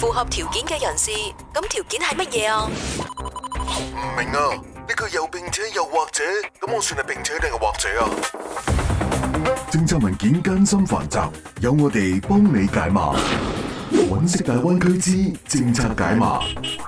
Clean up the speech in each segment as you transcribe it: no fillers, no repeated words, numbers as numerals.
符合條件嘅人士，咁條件係乜嘢啊？ 唔明啊，呢個又並且又或者，咁我算係並且定係或者啊？ 政策文件艱辛繁雜，有我哋幫你解碼。揾識大灣區之政策解碼。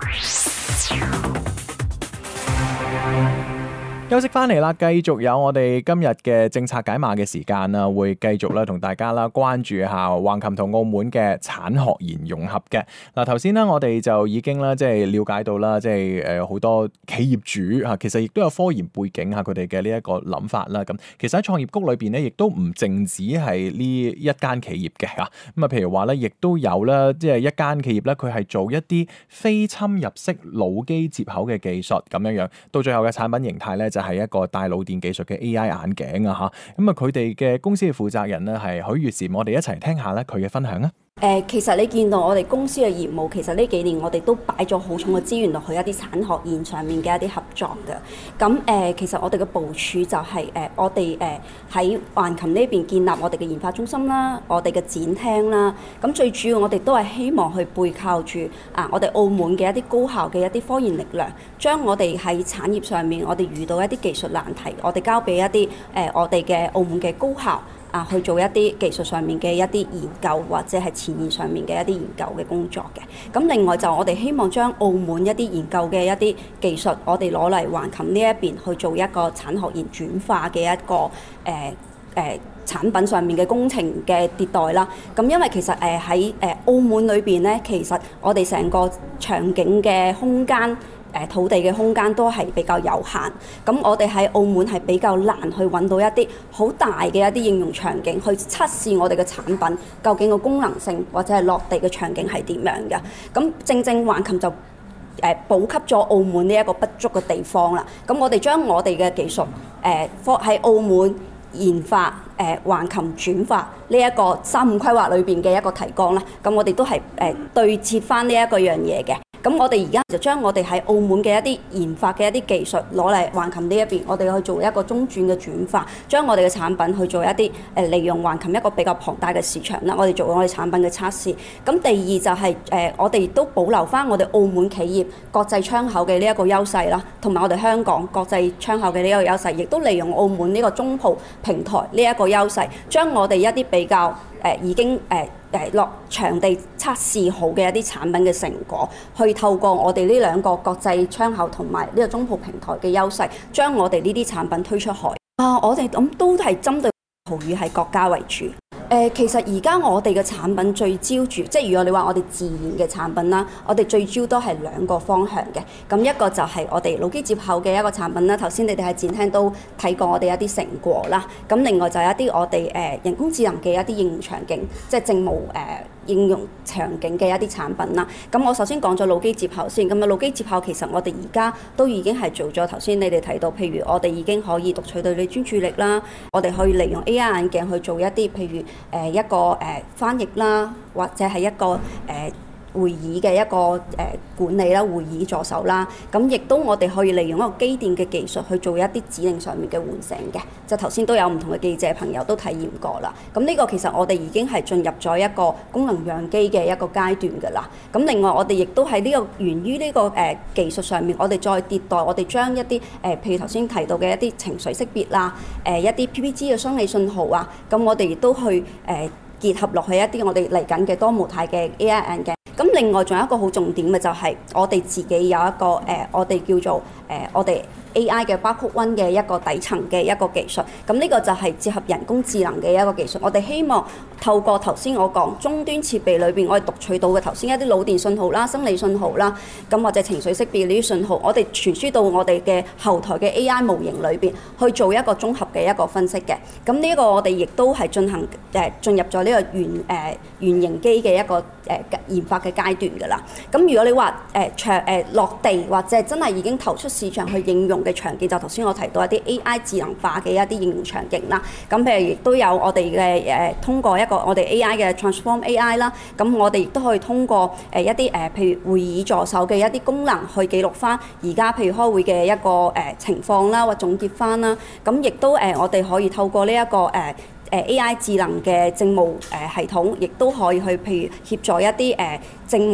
休息翻嚟啦，繼續有我哋今日嘅政策解碼嘅時間啦，會繼續咧同大家啦關注下橫琴同澳門嘅產學研融合嘅。嗱，頭先咧我哋就已經啦，即係了解到啦，即係好多企業主嚇，其實亦都有科研背景嚇，佢哋嘅呢一個諗法啦。咁其實喺創業谷裏邊咧，亦都唔淨止係呢一間企業嘅嚇。咁啊，譬如話咧，亦都有啦，即係一間企業咧，佢係做一啲非侵入式腦機接口嘅技術咁樣樣，到最後嘅產品形態咧就係一個帶腦電技術嘅 AI 眼鏡啊嚇，咁啊佢哋嘅公司嘅負責人咧係許月嬋，我哋一齊聽下咧佢嘅分享啊。 其實你見到我哋公司嘅業務，其實呢幾年我哋都擺咗好重嘅資源落去一啲產學研上面嘅一啲合作嘅。咁其實我哋嘅部署就係我哋喺橫琴呢邊建立我哋嘅研發中心啦，我哋嘅展廳啦。咁最主要我哋都係希望去背靠住我哋澳門嘅一啲高校嘅一啲科研力量，將我哋喺產業上面我哋遇到一啲技術難題，我哋交俾一啲我哋嘅澳門嘅高校。去做一啲技術上面嘅一啲研究，或者係前沿上面嘅一啲研究嘅工作嘅。咁另外就我哋希望將澳門一啲研究嘅一啲技術，我哋攞嚟橫琴呢一邊去做一個產學研轉化嘅一個產品上面嘅工程嘅迭代啦。咁因為其實喺澳門裏邊咧，其實我哋成個場景嘅空間。土地嘅空間都係比較有限，咁我哋喺澳門係比較難去揾到一啲好大嘅一啲應用場景去測試我哋嘅產品究竟個功能性或者係落地嘅場景係點樣嘅。咁正正橫琴就補給咗澳門呢一個不足嘅地方啦。咁我哋將我哋嘅技術喺澳門研發橫琴轉化呢一個3-5規劃裏邊嘅一個提綱啦。咁我哋都係對接翻呢一個樣嘢嘅。咁我哋而家就將我哋喺澳門嘅一啲研發嘅一啲技術攞嚟橫琴呢一邊，我哋去做一個中轉嘅轉化，將我哋嘅產品去做一啲利用橫琴一個比較龐大嘅市場啦。我哋做我哋產品嘅測試。咁第二就係我哋都保留翻我哋澳門企業國際窗口嘅呢一個優勢啦，同埋我哋香港國際窗口嘅呢一個優勢，亦都利用澳門呢個中葡平台呢一個優勢，將我哋一啲比較已經落場地測試好嘅一啲產品嘅成果，去透過我哋呢兩個國際窗口同埋呢個中葡平台嘅優勢，將我哋呢啲產品推出海。我哋咁都係針對葡語系國家為主。其實而家我哋嘅產品聚焦住，即係如果你話我哋自研嘅產品啦，我哋聚焦都係兩個方向嘅。咁一個就係我哋腦機接口嘅一個產品啦，頭先你哋喺展廳都睇過我哋一啲成果啦。咁另外就係一啲我哋人工智能嘅一啲應用場景，即係政務應用場景嘅一啲產品啦。咁我首先講咗腦機接口先。咁腦機接口其實我哋而家都已經係做咗頭先你哋提到，譬如我哋已經可以讀取對你專注力啦，我哋可以利用 AI 眼鏡去做一啲譬如一個翻譯啦，或者係一個會議嘅一個管理啦，會議助手啦，咁亦都我哋可以利用一個機電嘅技術去做一啲指令上面嘅喚醒嘅，就頭先都有唔同嘅記者朋友都體驗過啦。咁呢個其實我哋已經係進入咗一個功能樣機嘅一個階段㗎啦。咁另外我哋亦都喺呢個源於呢個技術上面，我哋再迭代，我哋將一啲譬如頭先提到嘅一啲情緒識別啦，一啲 PPG 嘅生理信號啊，咁我哋亦都去結合落去一啲我哋嚟緊嘅多模態嘅 AI 眼鏡。咁另外仲有一個好重點嘅就係我哋自己有一個我哋叫做我哋 AI 嘅 barcode one 嘅一個底層嘅一個技術。咁呢個就係結合人工智能嘅一個技術。我哋希望透過頭先我講終端設備裏邊，我哋讀取到嘅頭先一啲腦電信號啦、生理信號啦，咁或者情緒識別呢啲信號，我哋傳輸到我哋嘅後台嘅 AI 模型裏邊去做一個綜合嘅一個分析嘅。咁呢一個我哋亦都係進入咗呢個原型機嘅一個研發嘅階段㗎啦。咁如果你話落地或者真係已經投出市場去應用嘅場景，就頭先我提到一啲 AI 智能化嘅一啲應用場景啦。咁譬如亦都有我哋嘅通過一個我哋 AI 嘅 Transform AI 啦。咁我哋亦都可以通過一啲譬如會議助手嘅一啲功能去記錄翻而家譬如開會嘅一個情況啦，或總結翻啦。咁亦都我哋可以透過呢一個AI 智能嘅政務系統，亦都可以去譬如協助一啲政務